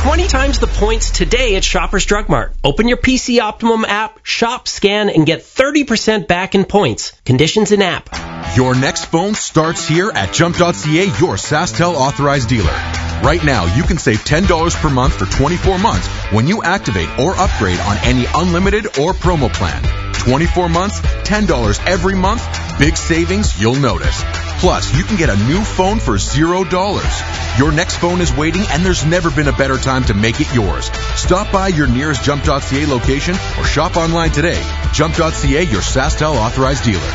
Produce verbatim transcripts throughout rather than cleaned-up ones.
twenty times the points today at Shoppers Drug Mart. Open your P C Optimum app, shop, scan, and get thirty percent back in points. Conditions in app. Your next phone starts here at Jump dot C A, your SaskTel authorized dealer. Right now, you can save ten dollars per month for twenty-four months when you activate or upgrade on any unlimited or promo plan. twenty-four months, ten dollars every month, big savings you'll notice. Plus, you can get a new phone for zero dollars. Your next phone is waiting, and there's never been a better time to make it yours. Stop by your nearest Jump dot C A location or shop online today. Jump dot C A, your SaskTel authorized dealer.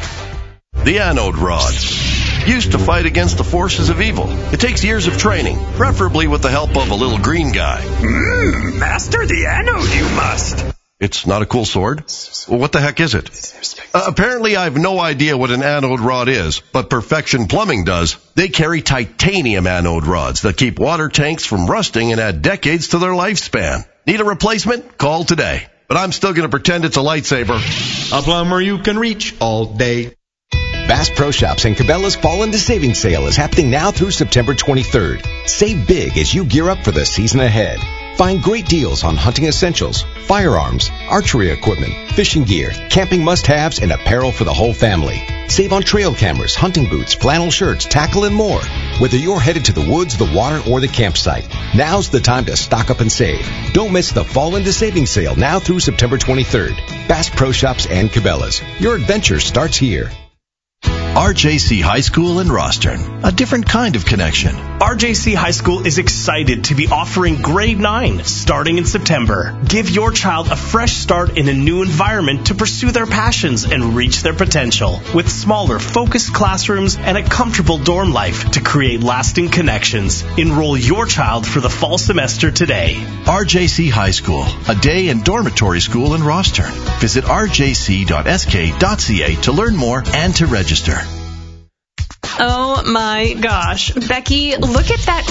The anode rod. Used to fight against the forces of evil. It takes years of training, preferably with the help of a little green guy. Mmm, master the anode, you must. It's not a cool sword? Well, what the heck is it? Uh, apparently, I have no idea what an anode rod is, but Perfection Plumbing does. They carry titanium anode rods that keep water tanks from rusting and add decades to their lifespan. Need a replacement? Call today. But I'm still going to pretend it's a lightsaber. A plumber you can reach all day. Bass Pro Shops and Cabela's Fall into Savings Sale is happening now through September twenty-third. Save big as you gear up for the season ahead. Find great deals on hunting essentials, firearms, archery equipment, fishing gear, camping must-haves, and apparel for the whole family. Save on trail cameras, hunting boots, flannel shirts, tackle, and more. Whether you're headed to the woods, the water, or the campsite, now's the time to stock up and save. Don't miss the Fall into Savings Sale now through September twenty-third. Bass Pro Shops and Cabela's. Your adventure starts here. R J C High School in Rostern. A different kind of connection. R J C High School is excited to be offering grade nine starting in September. Give your child a fresh start in a new environment to pursue their passions and reach their potential. With smaller, focused classrooms and a comfortable dorm life to create lasting connections. Enroll your child for the fall semester today. R J C High School, a day and dormitory school in Rostern. Visit r j c dot s k dot c a to learn more and to register. Oh my gosh. Becky, look at that